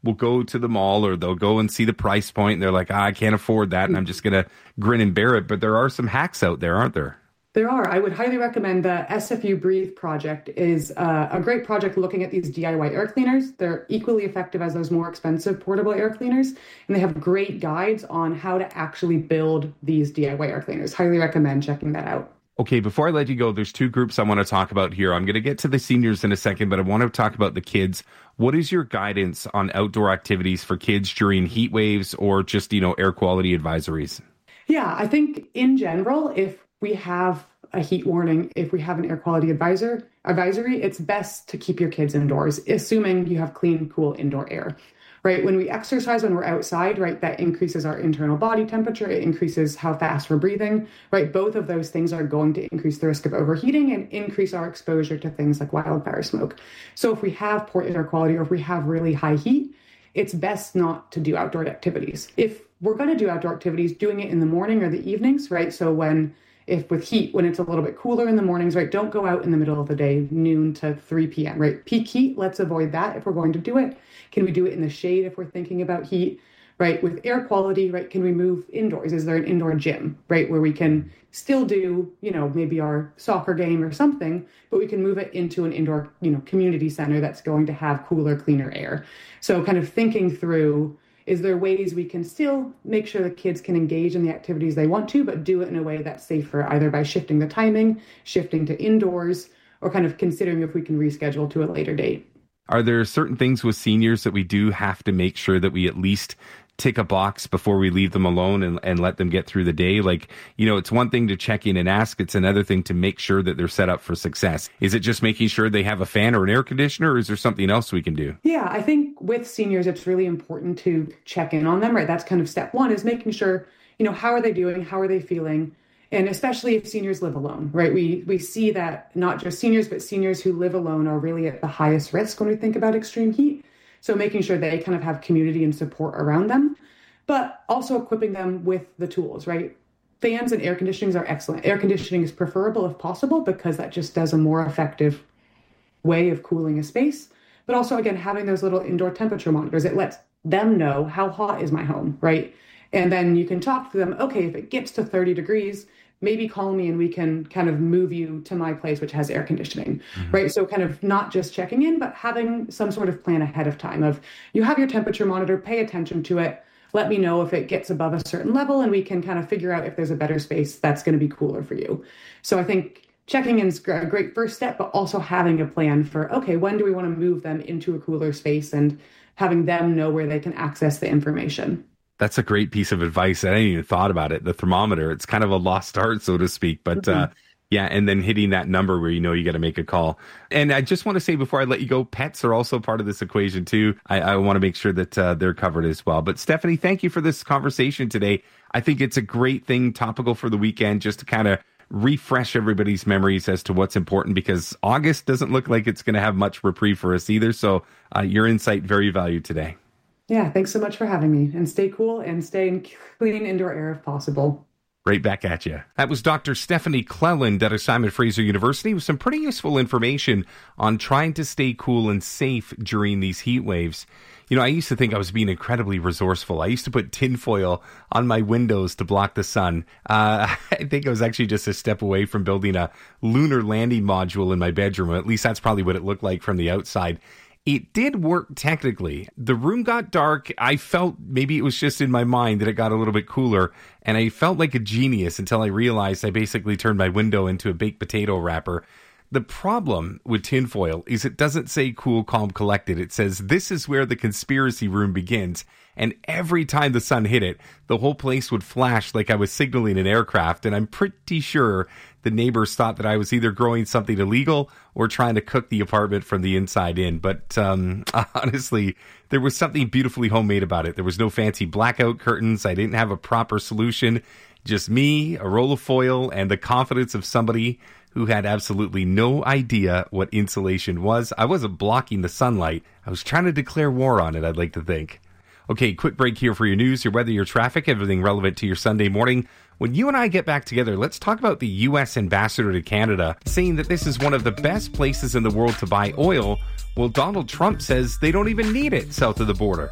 will go to the mall or they'll go and see the price point and they're like, I can't afford that and I'm just going to grin and bear it. But there are some hacks out there, aren't there? There are. I would highly recommend the SFU Breathe project is a great project looking at these DIY air cleaners. They're equally effective as those more expensive portable air cleaners, and they have great guides on how to actually build these DIY air cleaners. Highly recommend checking that out. Okay, before I let you go, there's two groups I want to talk about here. I'm going to get to the seniors in a second, but I want to talk about the kids. What is your guidance on outdoor activities for kids during heat waves or just, air quality advisories? Yeah, I think in general, if we have a heat warning, if we have an air quality advisory, it's best to keep your kids indoors, assuming you have clean, cool indoor air, right? When we exercise, when we're outside, right, that increases our internal body temperature. It increases how fast we're breathing, right? Both of those things are going to increase the risk of overheating and increase our exposure to things like wildfire smoke. So if we have poor air quality or if we have really high heat, it's best not to do outdoor activities. If we're going to do outdoor activities, doing it in the morning or the evenings, right? So if with heat, when it's a little bit cooler in the mornings, right, don't go out in the middle of the day, noon to 3 p.m., right? Peak heat, let's avoid that if we're going to do it. Can we do it in the shade if we're thinking about heat, right? With air quality, right, can we move indoors? Is there an indoor gym, right, where we can still do, maybe our soccer game or something, but we can move it into an indoor, community center that's going to have cooler, cleaner air. So kind of thinking through, is there ways we can still make sure the kids can engage in the activities they want to, but do it in a way that's safer, either by shifting the timing, shifting to indoors, or kind of considering if we can reschedule to a later date. Are there certain things with seniors that we do have to make sure that we at least tick a box before we leave them alone and let them get through the day? Like, it's one thing to check in and ask. It's another thing to make sure that they're set up for success. Is it just making sure they have a fan or an air conditioner, or is there something else we can do? Yeah, I think with seniors, it's really important to check in on them, right? That's kind of step one, is making sure, how are they doing? How are they feeling? And especially if seniors live alone, right? We see that not just seniors, but seniors who live alone are really at the highest risk when we think about extreme heat. So making sure they kind of have community and support around them, but also equipping them with the tools, right? Fans and air conditionings are excellent. Air conditioning is preferable if possible, because that just does a more effective way of cooling a space. But also, again, having those little indoor temperature monitors, it lets them know how hot is my home, right? And then you can talk to them, okay, if it gets to 30 degrees, maybe call me and we can kind of move you to my place, which has air conditioning, right? So kind of not just checking in, but having some sort of plan ahead of time of, you have your temperature monitor, pay attention to it. Let me know if it gets above a certain level, and we can kind of figure out if there's a better space that's going to be cooler for you. So I think checking in is a great first step, but also having a plan for, okay, when do we want to move them into a cooler space, and having them know where they can access the information. That's a great piece of advice. I hadn't even thought about it. The thermometer, it's kind of a lost art, so to speak. But yeah, and then hitting that number where you got to make a call. And I just want to say before I let you go, pets are also part of this equation too. I want to make sure that they're covered as well. But Stephanie, thank you for this conversation today. I think it's a great thing, topical for the weekend, just to kind of refresh everybody's memories as to what's important, because August doesn't look like it's going to have much reprieve for us either. So your insight, very valued today. Yeah, thanks so much for having me. And stay cool and stay in clean indoor air if possible. Right back at you. That was Dr. Stephanie Cleland at Simon Fraser University with some pretty useful information on trying to stay cool and safe during these heat waves. I used to think I was being incredibly resourceful. I used to put tinfoil on my windows to block the sun. I think I was actually just a step away from building a lunar landing module in my bedroom. At least that's probably what it looked like from the outside. It did work technically. The room got dark. I felt maybe it was just in my mind that it got a little bit cooler, and I felt like a genius until I realized I basically turned my window into a baked potato wrapper. The problem with tinfoil is it doesn't say cool, calm, collected. It says this is where the conspiracy room begins. And every time the sun hit it, the whole place would flash like I was signaling an aircraft. And I'm pretty sure the neighbors thought that I was either growing something illegal or trying to cook the apartment from the inside in. But honestly, there was something beautifully homemade about it. There was no fancy blackout curtains. I didn't have a proper solution. Just me, a roll of foil, and the confidence of somebody who had absolutely no idea what insulation was. I wasn't blocking the sunlight. I was trying to declare war on it, I'd like to think. Okay, quick break here for your news, your weather, your traffic, everything relevant to your Sunday morning. When you and I get back together, let's talk about the U.S. ambassador to Canada saying that this is one of the best places in the world to buy oil. Well, Donald Trump says they don't even need it south of the border.